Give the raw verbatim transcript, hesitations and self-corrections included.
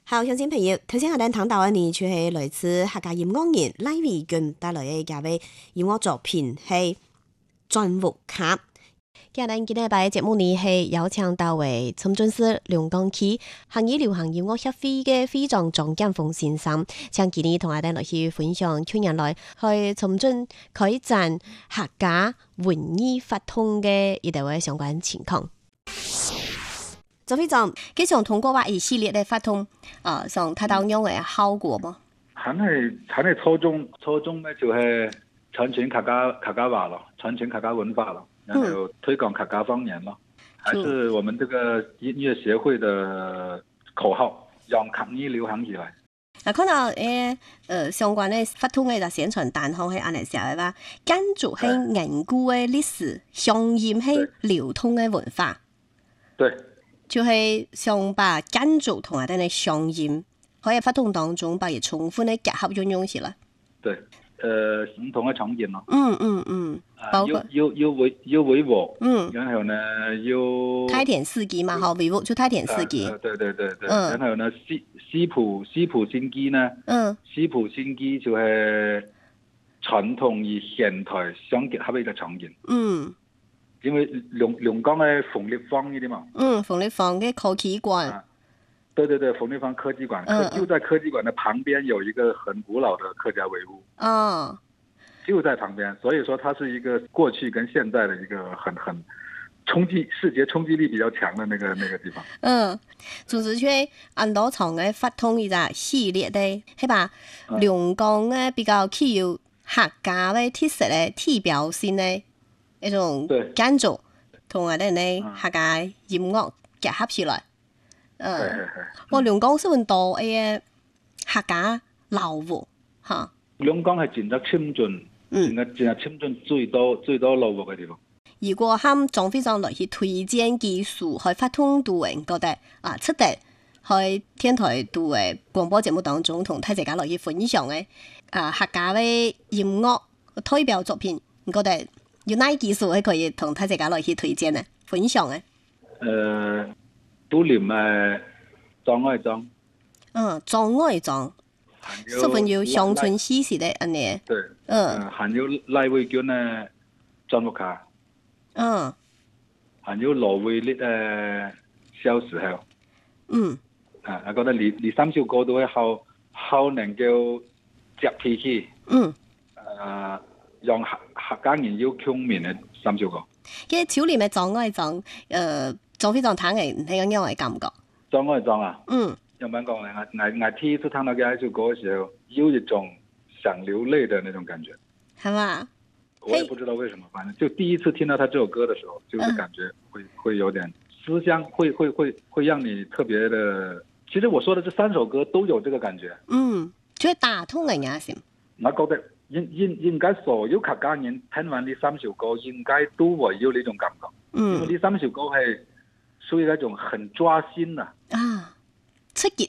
好，鄉親朋友，頭先我哋聽到嘅呢，就係來自客家音樂人賴偉君帶來嘅一位音樂作品，係《轉福卡》。今日今日擺節目呢係邀請到為深圳市龍崗區客家流行音樂協會嘅會長張建峰先生，請佢呢同我哋來去分享去年來去深圳開展客家文藝發通嘅一啲相關情況。周會長，佢想通過話一系列嘅發通，啊，想睇到樣嘅效果嗎？ 肯係肯係初衷，初衷咧就係傳承客家客家話咯，傳承客家文化咯。然後推廣客家方言咯，還是我們這個音樂協會的口號，讓客語流行起來。 嗱，可能誒誒相關嘅發通嘅就宣傳單項係按嚟寫嘅話，跟住係凝固嘅歷史，上演係流通嘅文化。 對， 就係想把跟住同埋啲嘅上演，可以發通當中把嘢充分嘅結合運用起來。 對。呃，唔同嘅場景咯。 嗯嗯嗯， 包括要要要維要維護。 嗯。 然後呢，要開田司機嘛，好維護就開田司機。 呃，對對對對。 嗯。 然後呢，西西浦西浦新機呢？ 嗯。 西浦新機就係傳統與現代相結合嘅一個場景。 嗯。 因為龍龍崗嘅鳳梨坊呢啲嘛。 嗯，鳳梨坊嘅科技館。啊對對對，鳳梨坊科技館，嗯、就在科技館的旁邊有一個很古老的客家圍屋。 哦， 就在旁邊，所以說它是一個過去跟現在的一個很很衝擊視覺衝擊力比較強的那個那個地方。 嗯，總之佢按多場嘅發通一個系列的，係吧？龍崗嘅比較具有客家嘅特色嘅地標性嘅一種建築，同埋咧呢客家音樂結合起來。嗯，我龍崗是很多嘅客家老屋，嚇。 龍崗係佔咗深圳，嗯，佔咗深圳最多最多老屋嘅地方。 如果喊張會長來去推薦技術，去發通度嘅，覺得啊，出得去天台度嘅廣播節目當中，同大家來去分享嘅啊客家嘅音樂代表作品，你覺得有哪技術係可以同大家來去推薦嘅分享嘅？ 誒。都連誒莊愛莊， 嗯，莊愛莊，十分有鄉村氣息的安尼。 對，嗯，還有賴偉君嘅轉福卡， 嗯， 還有羅偉烈誒小時候， 嗯， 啊，我覺得呢呢三首歌都係好好能夠接地氣， 嗯， 誒，讓客客家人有共鳴嘅三首歌。 嘅少年嘅莊愛莊，誒。張會長聽嘅係個樣嘅感覺。 莊愛莊啊， 嗯， 有冇講咧？我我我第一次聽到這首歌嘅時候，有一種想流淚的那種感覺， 係嘛？ 我也不知道為什麼，反正就第一次聽到他這首歌的時候，就是感覺會、嗯、會有點思鄉，會會會會讓你特別的。其實我說的這三首歌都有這個感覺。嗯， 就係打通人家心。 我覺得應應應該所有客家人聽完呢三首歌，應該都會有呢種感覺。嗯，因為呢三首歌係屬於一種很抓心的啊， 出擊